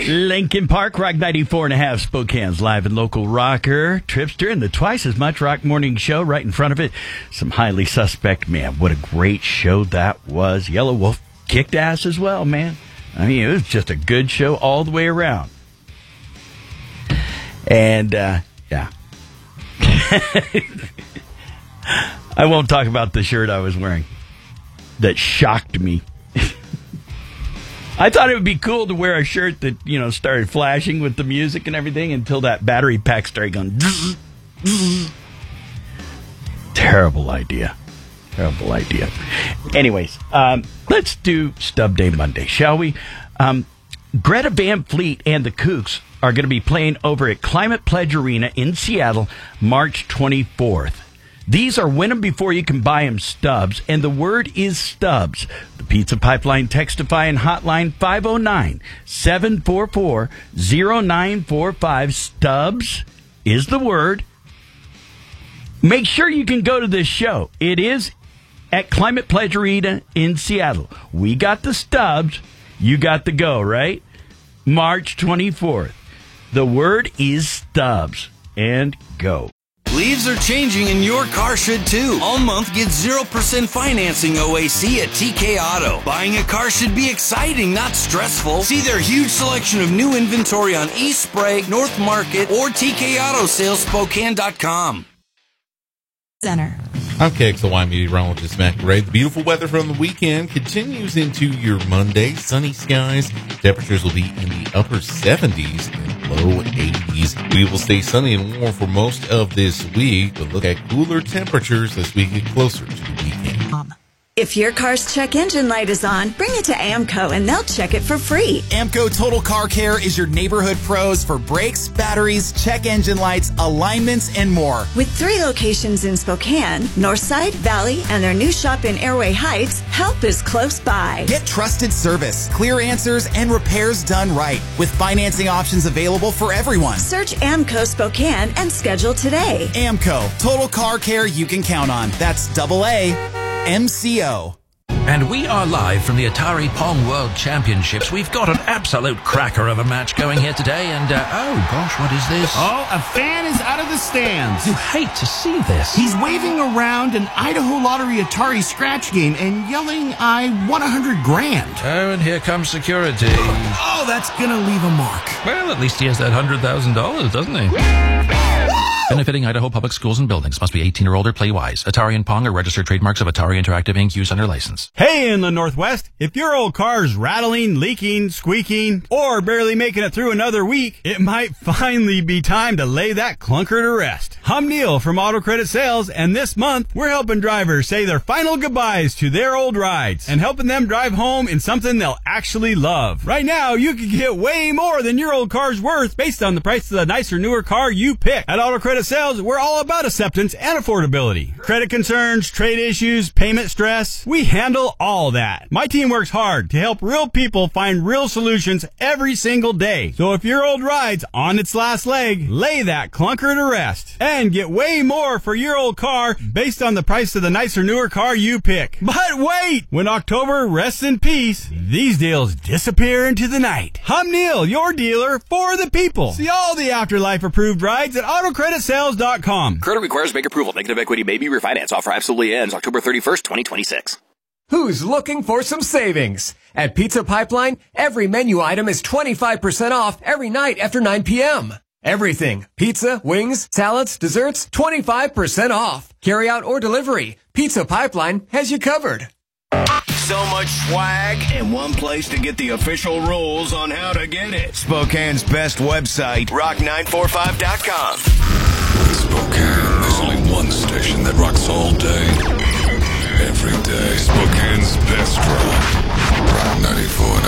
Lincoln Park, Rock 94.5, Spokane's live and local rocker, Tripster, and the twice as much rock morning show right in front of it. Some highly suspect, man. What a great show that was. Yellow Wolf kicked ass as well, man. I mean, it was just a good show all the way around. And, yeah. I won't talk about the shirt I was wearing. That shocked me. I thought it would be cool to wear a shirt that, started flashing with the music and everything until that battery pack started going. Terrible idea. Terrible idea. Anyways, let's do Stub Day Monday, shall we? Greta Van Fleet and the Kooks are going to be playing over at Climate Pledge Arena in Seattle, March 24th. These are win them before you can buy them stubs, and the word is stubs. The Pizza Pipeline Textify and Hotline 509-744-0945. Stubs is the word. Make sure you can go to this show. It is at Climate Pledge Arena in Seattle. We got the stubs. You got the go, right? March 24th. The word is stubs. And go. Leaves are changing and your car should too. All month, get 0% financing OAC at TK Auto. Buying a car should be exciting, not stressful. See their huge selection of new inventory on East Sprague, North Market, or TKAutoSalesSpokane.com. Center. I'm KXLY meteorologist Matt Gray. The beautiful weather from the weekend continues into your Monday. Sunny skies. Temperatures will be in the upper 70s and low 80s. We will stay sunny and warm for most of this week, but look at cooler temperatures as we get closer to the weekend. If your car's check engine light is on, bring it to AMCO and they'll check it for free. AMCO Total Car Care is your neighborhood pros for brakes, batteries, check engine lights, alignments, and more. With 3 locations in Spokane, Northside, Valley, and their new shop in Airway Heights, help is close by. Get trusted service, clear answers, and repairs done right, with financing options available for everyone. Search AMCO Spokane and schedule today. AMCO Total Car Care you can count on. That's AAMCO. And we are live from the Atari Pong World Championships. We've got an absolute cracker of a match going here today, and oh gosh, what is this? Oh, a fan is out of the stands. You hate to see this. He's waving around an Idaho Lottery Atari scratch game and yelling, "I won $100,000." Oh, and here comes security. Oh, that's gonna leave a mark. Well, at least he has that $100,000, doesn't he? Benefiting Idaho Public Schools and Buildings. Must be 18 or older. Play wise. Atari and Pong are registered trademarks of Atari Interactive Inc. Used under license. Hey, in the Northwest, if your old car's rattling, leaking, squeaking, or barely making it through another week, it might finally be time to lay that clunker to rest. I'm Neil from Auto Credit Sales, and this month, we're helping drivers say their final goodbyes to their old rides and helping them drive home in something they'll actually love. Right now, you can get way more than your old car's worth based on the price of the nicer, newer car you pick. At Auto Credit Sales, we're all about acceptance and affordability. Credit concerns, trade issues, payment stress, we handle all that. My team works hard to help real people find real solutions every single day. So if your old ride's on its last leg, lay that clunker to rest and get way more for your old car based on the price of the nicer, newer car you pick. But wait! When October rests in peace, these deals disappear into the night. I'm Neil, your dealer for the people. See all the Afterlife approved rides at AutoCreditSales.com. Credit requires bank approval. Negative equity may be refinanced. Offer absolutely ends October 31st, 2026. Who's looking for some savings? At Pizza Pipeline, every menu item is 25% off every night after 9 p.m. Everything. Pizza, wings, salads, desserts, 25% off. Carry out or delivery. Pizza Pipeline has you covered. So much swag and one place to get the official rules on how to get it. Spokane's best website, rock945.com. Spokane, there's only one station that rocks all day, every day. Spokane's best rock, Rock 94.